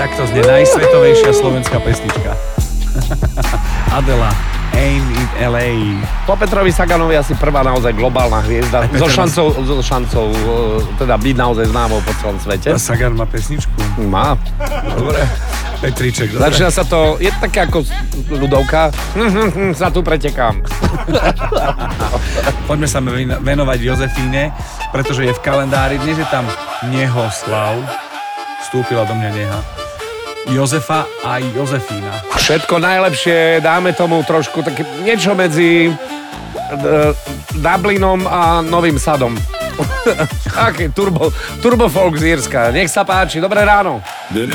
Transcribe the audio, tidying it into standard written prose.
Takto znie najsvetovejšia slovenská pesnička. Adela, Ain't It LA. Po Petrovi Saganovi asi prvá naozaj globálna hviezda. So šancou teda byť naozaj známou po celom svete. A Sagan má pesničku? Má. Dobre. Petriček, dobre. Začína sa to, je také ako ľudovka. Sa tu pretekám. Poďme sa venovať Jozefíne, pretože je v kalendári. Dnes je tam Nehoslav. Vstúpila do mňa Neha. Jozefa a Jozefína. Všetko najlepšie, dáme tomu trošku také niečo medzi Dublinom a Novým Sadom. Aký turbo folk z Írska. Nech sa páči, dobré ráno.